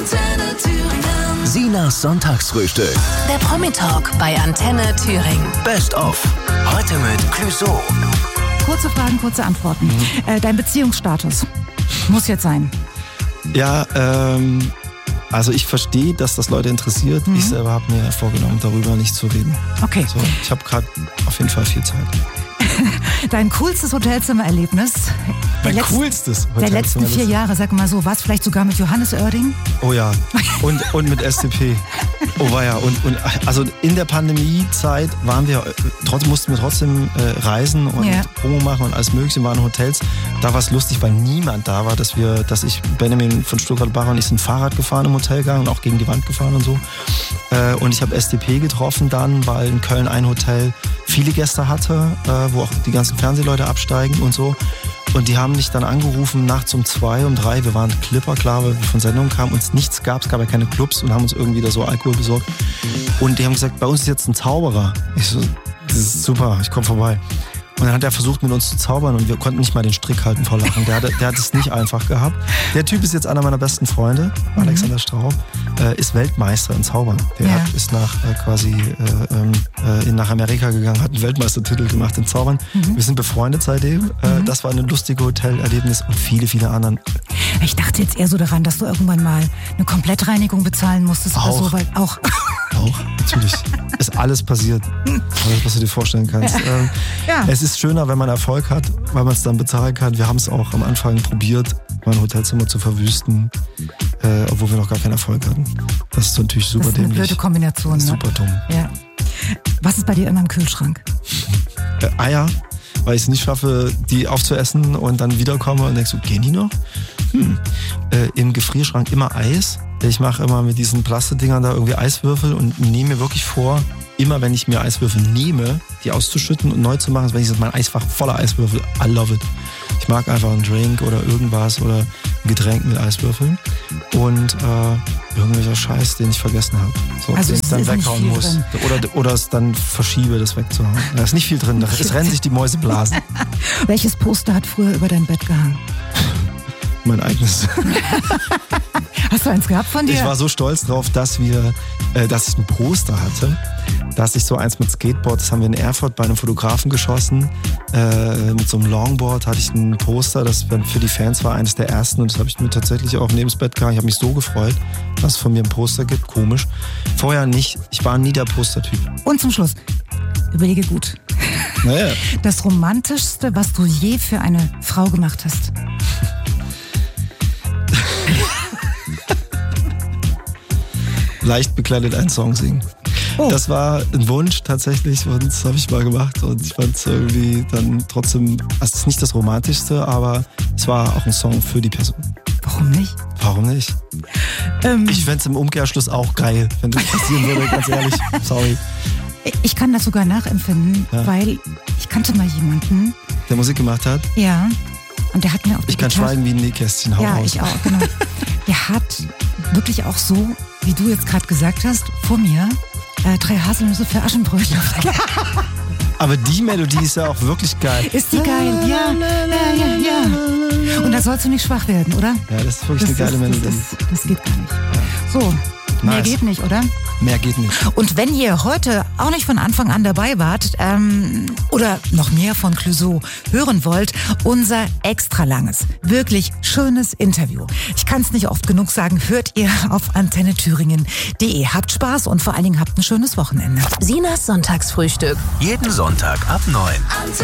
Antenne Thüringen. Sinas Sonntagsfrühstück. Der Promi-Talk bei Antenne Thüringen. Best of. Heute mit Clouseau. Kurze Fragen, kurze Antworten. Dein Beziehungsstatus muss jetzt sein. Ja, also ich verstehe, dass das Leute interessiert. Ich selber habe mir vorgenommen, darüber nicht zu reden. Okay. So, ich habe gerade auf jeden Fall viel Zeit. Dein coolstes Hotelzimmererlebnis der letzten 4 Jahre, sag mal so, war es vielleicht sogar mit Johannes Oerding? Oh ja, und mit SDP. Oh weia, und also in der Pandemiezeit mussten wir trotzdem reisen und Promo machen und alles mögliche, waren in Hotels. Da war es lustig, weil niemand da war, dass ich Benjamin von Stuttgart-Barre und ich sind Fahrrad gefahren im Hotelgang und auch gegen die Wand gefahren und so. Und ich habe SDP getroffen dann, weil in Köln ein Hotel viele Gäste hatte, wo auch die ganzen Fernsehleute absteigen und so. Und die haben mich dann angerufen nachts um 2, um 3. Wir waren Clipper, klar, weil wir von Sendungen kamen, uns nichts gab, es gab ja keine Clubs und haben uns irgendwie da so Alkohol besorgt. Und die haben gesagt, bei uns ist jetzt ein Zauberer. Ich so, das ist super, ich komme vorbei. Und dann hat er versucht, mit uns zu zaubern und wir konnten nicht mal den Strick halten vor Lachen. Der hat es nicht einfach gehabt. Der Typ ist jetzt einer meiner besten Freunde, Alexander Straub, ist Weltmeister in Zaubern. Der ist nach Amerika gegangen, hat einen Weltmeistertitel gemacht in Zaubern. Wir sind befreundet seitdem. Das war ein lustiges Hotelerlebnis und viele, viele anderen. Ich dachte jetzt eher so daran, dass du irgendwann mal eine Komplettreinigung bezahlen musstest oder so. Weil auch, natürlich. Ist alles passiert. Alles, was du dir vorstellen kannst. Es ist schöner, wenn man Erfolg hat, weil man es dann bezahlen kann. Wir haben es auch am Anfang probiert, mein Hotelzimmer zu verwüsten, obwohl wir noch gar keinen Erfolg hatten. Das ist natürlich super dämlich. Das ist eine blöde Kombination. Super dumm. Ja. Was ist bei dir immer im Kühlschrank? Eier, weil ich es nicht schaffe, die aufzuessen und dann wiederkomme und denkst, gehen die noch? Im Gefrierschrank immer Eis. Ich mache immer mit diesen Plastikdingern da irgendwie Eiswürfel und nehme mir wirklich vor, immer wenn ich mir Eiswürfel nehme, die auszuschütten und neu zu machen, wenn ich mein Eisfach voller Eiswürfel, I love it. Ich mag einfach einen Drink oder irgendwas oder ein Getränk mit Eiswürfeln und irgendwelcher Scheiß, den ich vergessen habe. So, also den ich dann weghauen muss. Oder es dann verschiebe, das wegzuhauen. Da ist nicht viel drin, es rennen sich die Mäuse blasen. Welches Poster hat früher über dein Bett gehangen? Mein eigenes. Hast du eins gehabt von dir? Ich war so stolz drauf, dass ich ein Poster hatte, dass ich so eins mit Skateboard, das haben wir in Erfurt bei einem Fotografen geschossen, mit so einem Longboard hatte ich ein Poster, das für die Fans war eines der ersten und das habe ich mir tatsächlich auch neben das Bett gehangen. Ich habe mich so gefreut, dass es von mir ein Poster gibt, komisch. Vorher nicht, ich war nie der Postertyp. Und zum Schluss, überlege gut. Naja. Das Romantischste, was du je für eine Frau gemacht hast? Leicht bekleidet einen Song singen. Oh. Das war ein Wunsch tatsächlich und das habe ich mal gemacht und ich fand es irgendwie dann trotzdem, also es ist nicht das Romantischste, aber es war auch ein Song für die Person. Warum nicht? Warum nicht? Ich fände es im Umkehrschluss auch geil, wenn das passieren würde, ganz ehrlich. Sorry. Ich kann das sogar nachempfinden, weil ich kannte mal jemanden, der Musik gemacht hat? Ja. Und der hat mir auch Ich kann schweigen wie ein Nähkästchen, hau ja, raus. Ich auch, genau. Der hat wirklich auch so, wie du jetzt gerade gesagt hast, vor mir 3 Haselnüsse für Aschenbrödel. Aber die Melodie ist ja auch wirklich geil. Ist die geil? Ja. Und da sollst du nicht schwach werden, oder? Ja, das ist wirklich eine geile Melodie. Das geht gar nicht. Ja. So, mehr geht nicht, oder? Mehr geht nicht. Und wenn ihr heute auch nicht von Anfang an dabei wart oder noch mehr von Clouseau hören wollt, unser extra langes, wirklich schönes Interview. Ich kann es nicht oft genug sagen, hört ihr auf antennethüringen.de. Habt Spaß und vor allen Dingen habt ein schönes Wochenende. Sinas Sonntagsfrühstück. Jeden Sonntag ab 9. Antenne